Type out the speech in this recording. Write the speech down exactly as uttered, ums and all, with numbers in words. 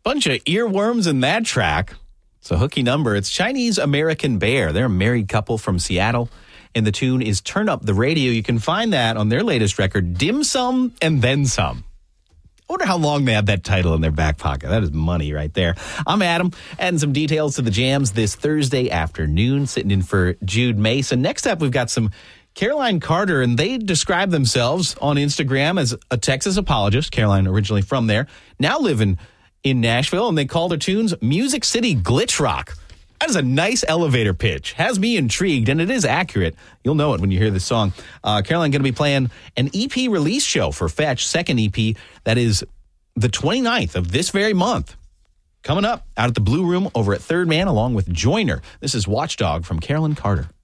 Bunch of earworms in that track. It's a hooky number. It's Chinese American Bear. They're a married couple from Seattle, and the tune is Turn Up the Radio. You can find that on their latest record, Dim Sum and Then Some. I wonder how long they have that title in their back pocket. That is money right there. I'm Adam, adding some details to the jams this Thursday afternoon, sitting in for Jude Mason. Next up, we've got some Caroline Carter, and they describe themselves on Instagram as a Texas apologist. Caroline originally from there, now living in Nashville, and they call their tunes Music City Glitch Rock. That is a nice elevator pitch. Has me intrigued, and it is accurate. You'll know it when you hear this song. Uh, Caroline going to be playing an E P release show for Fetch, second E P. That is the twenty-ninth of this very month. Coming up out at the Blue Room over at Third Man, along with Joyner. This is Watchdog from Caroline Carter.